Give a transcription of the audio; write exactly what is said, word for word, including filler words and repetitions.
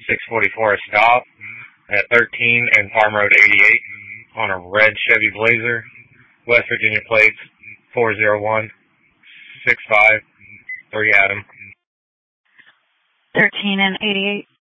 six forty-four a stop at thirteen and Farm Road eighty-eight on a red Chevy Blazer, West Virginia plates four zero one six five three Adam. thirteen and eighty-eight.